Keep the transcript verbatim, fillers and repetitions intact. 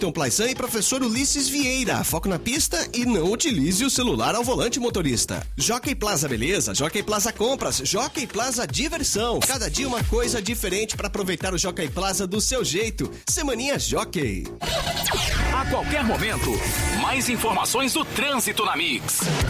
Tom Plaissan e professor Ulisses Vieira. Foco na pista e não utilize o celular ao volante, motorista. Jockey Plaza Beleza, Jockey Plaza Compras, Jockey Plaza Diversão. Cada dia uma coisa diferente para aproveitar o Jockey Plaza do seu jeito. Semaninha Jockey. A qualquer momento, mais informações do trânsito na Mix.